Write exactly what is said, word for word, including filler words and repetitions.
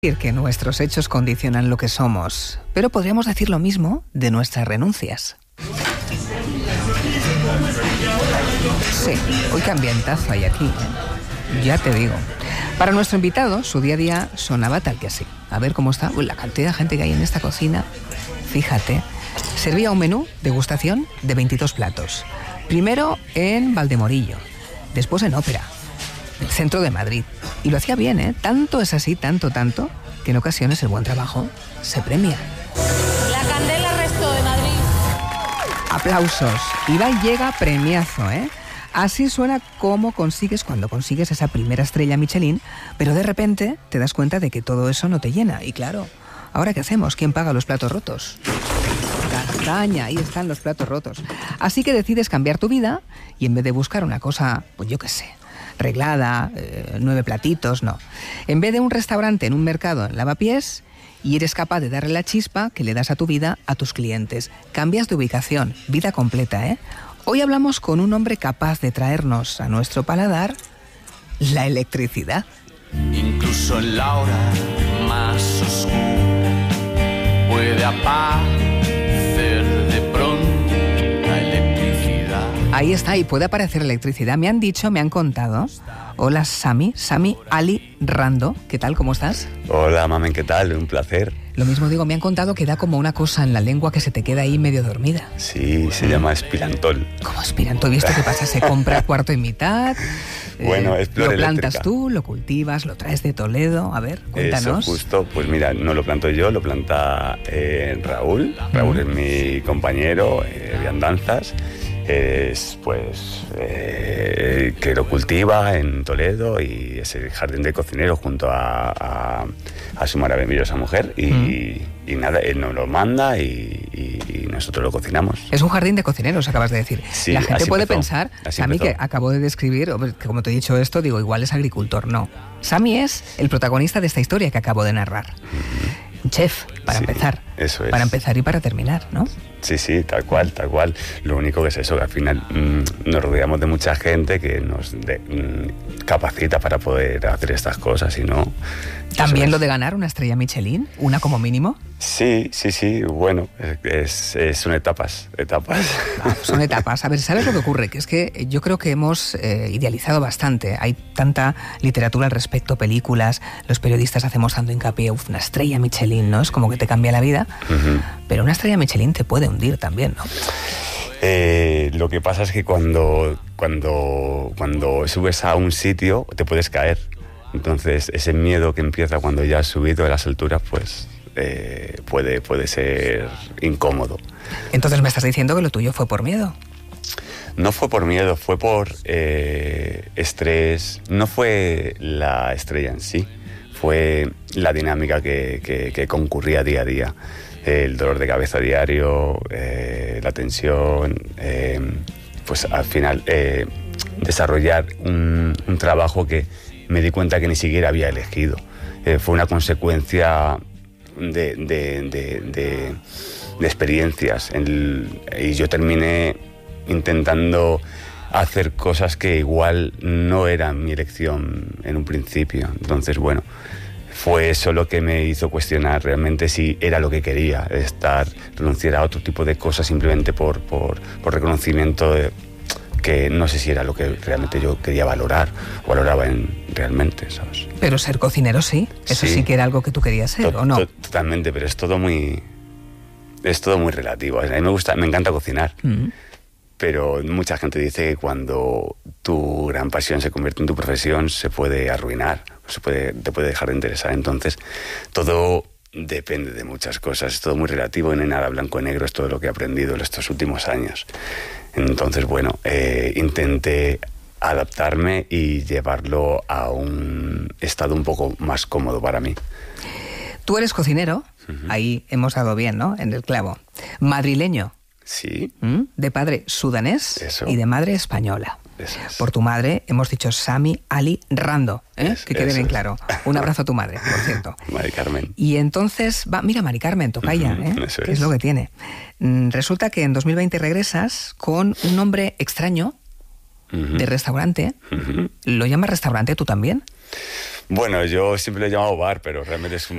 Decir que nuestros hechos condicionan lo que somos, pero podríamos decir lo mismo de nuestras renuncias. Sí, hoy qué ambientazo hay aquí, ¿eh? Ya te digo. Para nuestro invitado, su día a día sonaba tal que así. A ver cómo está. Uy, la cantidad de gente que hay en esta cocina. Fíjate. Servía un menú degustación de veintidós platos. Primero en Valdemorillo, después en Ópera, el centro de Madrid. Y lo hacía bien, ¿eh? Tanto es así, tanto, tanto, que en ocasiones el buen trabajo se premia. La Candela Resto de Madrid. Aplausos. Y va y llega premiazo, ¿eh? Así suena como consigues cuando consigues esa primera estrella Michelin, pero de repente te das cuenta de que todo eso no te llena. Y claro, ¿ahora qué hacemos? ¿Quién paga los platos rotos? Castaña, ahí están los platos rotos. Así que decides cambiar tu vida y en vez de buscar una cosa, pues yo qué sé, reglada, eh, nueve platitos, no. En vez de un restaurante en un mercado en Lavapiés, y eres capaz de darle la chispa que le das a tu vida a tus clientes. Cambias de ubicación, vida completa, ¿eh? Hoy hablamos con un hombre capaz de traernos a nuestro paladar la electricidad. Incluso en la hora más oscura puede aparecer de pronto la electricidad. Ahí está, y puede aparecer electricidad. Me han dicho, me han contado. Hola, Sami, Sami Ali Rando. ¿Qué tal? ¿Cómo estás? Hola, mamen, ¿qué tal? Un placer. Lo mismo digo, me han contado que da como una cosa en la lengua que se te queda ahí medio dormida. Sí, se llama espirantol. ¿Cómo espirantol? ¿Y esto qué pasa? ¿Se compra cuarto y mitad? Bueno, eh, es flor ¿Lo plantas eléctrica. tú? ¿Lo cultivas? ¿Lo traes de Toledo? A ver, cuéntanos. Eso, justo. Pues mira, no lo planto yo, lo planta eh, Raúl. Raúl es mi compañero eh, de andanzas. Es, pues, eh, que lo cultiva en Toledo y es el jardín de cocinero junto a, a, a su maravillosa mujer y, mm. y nada, él nos lo manda y, y, y nosotros lo cocinamos. Es un jardín de cocineros, acabas de decir. Sí, la gente puede empezó, pensar, Sami, que acabo de describir, que como te he dicho esto, digo, igual es agricultor. No, Sami es el protagonista de esta historia que acabo de narrar. Mm-hmm. Chef, para sí, empezar. Eso es. Para empezar y para terminar, ¿no? Sí, sí, tal cual, tal cual. Lo único que es eso, que al final mmm, nos rodeamos de mucha gente que nos de, mmm, capacita para poder hacer estas cosas y no... ¿También es lo de ganar una estrella Michelin? ¿Una como mínimo? Sí, sí, sí, bueno, es, es, son etapas, etapas. Ah, son etapas. A ver, ¿sabes lo que ocurre? Que es que yo creo que hemos eh, idealizado bastante. Hay tanta literatura al respecto, películas, los periodistas hacemos tanto hincapié, uf, una estrella Michelin, ¿no? Es como que te cambia la vida, uh-huh. Pero una estrella Michelin te puede hundir también, ¿no? Eh, lo que pasa es que cuando, cuando, cuando subes a un sitio te puedes caer. Entonces ese miedo que empieza cuando ya has subido a las alturas, pues eh, puede, puede ser incómodo. Entonces me estás diciendo que lo tuyo fue por miedo. No fue por miedo, fue por eh, estrés. No fue la estrella en sí, fue la dinámica que, que, que concurría día a día. El dolor de cabeza diario, eh, la tensión, eh, pues al final eh, desarrollar un, un trabajo que me di cuenta que ni siquiera había elegido. Eh, fue una consecuencia de, de, de, de, de experiencias. El, y yo terminé intentando hacer cosas que igual no eran mi elección en un principio. Entonces, bueno, fue eso lo que me hizo cuestionar realmente si era lo que quería, estar, renunciar a otro tipo de cosas simplemente por, por, por reconocimiento de, que no sé si era lo que realmente yo quería valorar o valoraba en, realmente, ¿sabes? Pero ser cocinero sí, eso sí, sí que era algo que tú querías ser, to- ¿o no? To- totalmente, pero es todo muy es todo muy relativo. A mí me gusta, me encanta cocinar, mm-hmm. Pero mucha gente dice que cuando tu gran pasión se convierte en tu profesión se puede arruinar, se puede, te puede dejar de interesar. Entonces todo depende de muchas cosas, es todo muy relativo y no hay nada blanco y negro, es todo lo que he aprendido en estos últimos años. Entonces, bueno, eh, intenté adaptarme y llevarlo a un estado un poco más cómodo para mí. Tú eres cocinero, uh-huh. Ahí hemos dado bien, ¿no? En el clavo. Madrileño. Sí. ¿Mm? De padre sudanés. Eso. Y de madre española. Eso es. Por tu madre hemos dicho Sami Ali Rando, ¿eh? Es, que quede bien es. Claro. Un abrazo a tu madre, por cierto. Mari Carmen. Y entonces, va, mira, Mari Carmen, tocaya, ¿eh? Eso que es. es lo que tiene. Resulta que en dos mil veinte regresas con un nombre extraño, uh-huh. De restaurante. Uh-huh. ¿Lo llamas restaurante tú también? Bueno, yo siempre lo he llamado bar, pero realmente es un